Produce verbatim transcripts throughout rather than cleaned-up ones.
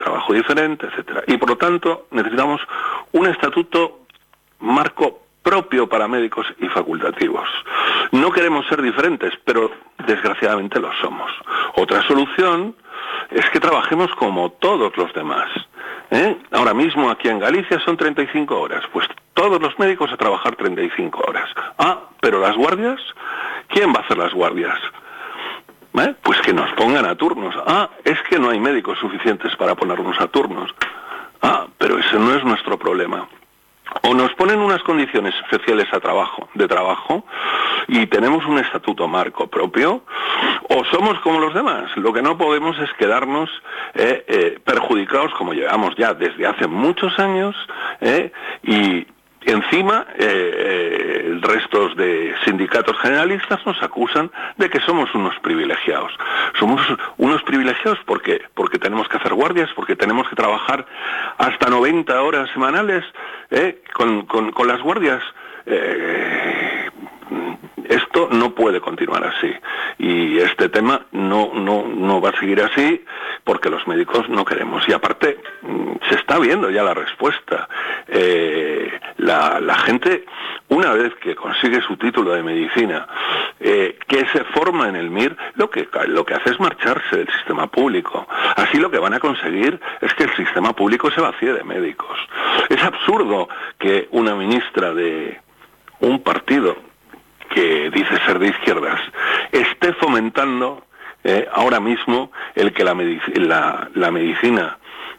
trabajo diferente, etcétera. Y por lo tanto necesitamos un estatuto marco propio para médicos y facultativos. No queremos ser diferentes, pero desgraciadamente lo somos. Otra solución es que trabajemos como todos los demás. ¿Eh? Ahora mismo aquí en Galicia son treinta y cinco horas, pues todos los médicos a trabajar treinta y cinco horas. Ah, pero las guardias, ¿quién va a hacer las guardias? ¿Eh? Pues que nos pongan a turnos. Ah, es que no hay médicos suficientes para ponernos a turnos. Ah, pero ese no es nuestro problema. O nos ponen unas condiciones especiales a trabajo, de trabajo y tenemos un estatuto marco propio, o somos como los demás. Lo que no podemos es quedarnos eh, eh, perjudicados, como llevamos ya desde hace muchos años, eh, y encima eh, eh, restos de sindicatos generalistas nos acusan de que somos unos privilegiados. Somos unos privilegiados porque porque tenemos que hacer guardias, porque tenemos que trabajar hasta noventa horas semanales eh, con, con, con las guardias. Eh, esto no puede continuar así y este tema no no no va a seguir así porque los médicos no queremos. Y aparte se está viendo ya la respuesta. Eh, la, la gente, una vez que consigue su título de medicina, eh, que se forma en el M I R, lo que lo que hace es marcharse del sistema público. Así lo que van a conseguir es que el sistema público se vacíe de médicos. Es absurdo que una ministra de un partido que dice ser de izquierdas esté fomentando eh, ahora mismo el que la, medic- la, la medicina,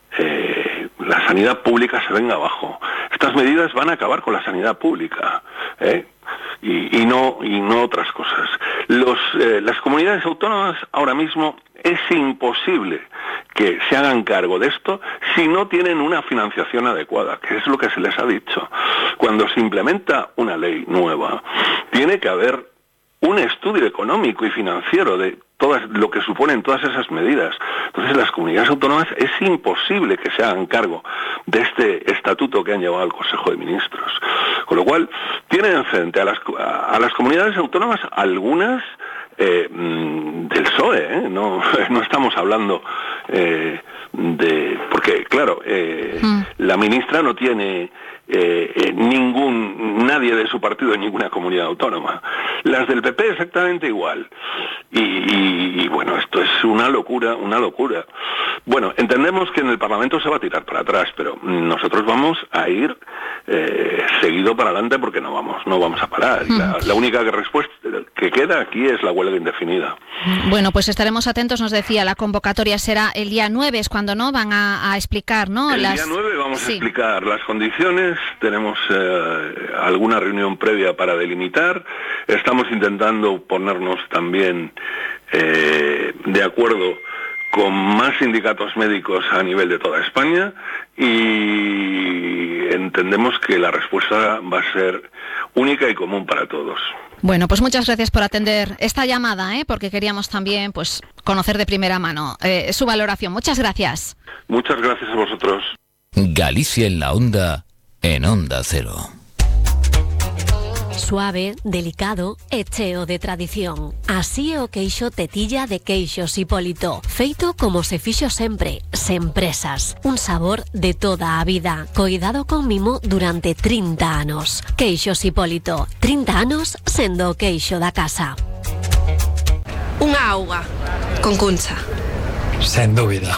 eh, la sanidad pública se venga abajo. Estas medidas van a acabar con la sanidad pública, ¿eh? y, y no y no otras cosas. Los, eh, las comunidades autónomas ahora mismo es imposible que se hagan cargo de esto si no tienen una financiación adecuada, que es lo que se les ha dicho. Cuando se implementa una ley nueva, tiene que haber un estudio económico y financiero de todas lo que suponen todas esas medidas. Entonces las comunidades autónomas es imposible que se hagan cargo de este estatuto que han llevado al Consejo de Ministros. Con lo cual, tienen frente a las, a las comunidades autónomas algunas eh, del P S O E, ¿eh? no, no estamos hablando eh, de... Porque, claro, eh, mm. la ministra no tiene... Eh, eh, ningún nadie de su partido en ninguna comunidad autónoma. Las del P P exactamente igual. Y, y, y bueno, esto es una locura, una locura. Bueno, entendemos que en el Parlamento se va a tirar para atrás, pero nosotros vamos a ir eh, seguido para adelante porque no vamos, no vamos a parar. Mm. La, la única respuesta que queda aquí es la huelga indefinida. Bueno, pues estaremos atentos, nos decía, la convocatoria será el día nueve, es cuando no van a, a explicar, ¿no? El Las... día nueve vamos sí. a explicar las condiciones. Tenemos eh, alguna reunión previa para delimitar. Estamos intentando ponernos también eh, de acuerdo con más sindicatos médicos a nivel de toda España y entendemos que la respuesta va a ser única y común para todos. Bueno, pues muchas gracias por atender esta llamada, ¿eh? Porque queríamos también pues conocer de primera mano eh, su valoración. Muchas gracias. Muchas gracias a vosotros. Galicia en la onda. En Onda Cero. Suave, delicado e cheo de tradición. Así é o queixo tetilla de Queixos Hipólito. Feito como se fixo sempre, sen presas. Un sabor de toda a vida. Coidado con mimo durante trinta anos. Queixos Hipólito. trinta anos sendo o queixo da casa. Unha auga con cuncha. Sen dúbida.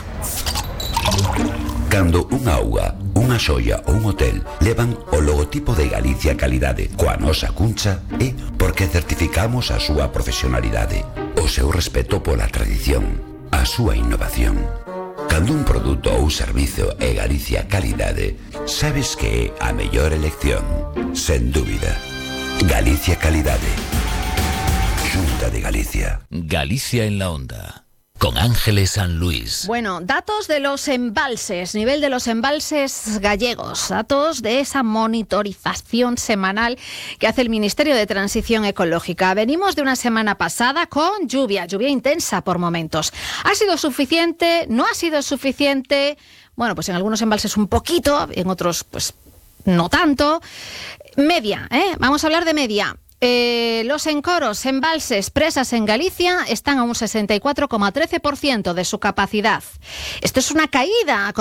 Cando unha auga, unha xoia ou un hotel levan o logotipo de Galicia Calidade coa nosa cuncha é porque certificamos a súa profesionalidade, o seu respeto pola tradición, a súa innovación. Cando un produto ou servizo é Galicia Calidade, sabes que é a mellor elección, sen dúbida. Galicia Calidade. Xunta de Galicia. Galicia en la onda. Con Ángeles San Luis. Bueno, datos de los embalses, nivel de los embalses gallegos, datos de esa monitorización semanal que hace el Ministerio de Transición Ecológica. Venimos de una semana pasada con lluvia, lluvia intensa por momentos. ¿Ha sido suficiente? ¿No ha sido suficiente? Bueno, pues en algunos embalses un poquito, en otros pues no tanto. Media, ¿eh? Vamos a hablar de media. Eh, los encoros, embalses, presas en Galicia están a un sesenta y cuatro coma trece por ciento de su capacidad. Esto es una caída